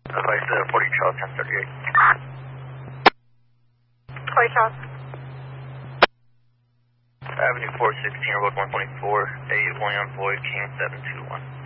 Advice 40 Charles 1038. 40 Charles. Avenue 416, Road 124, A William Boyd King 721.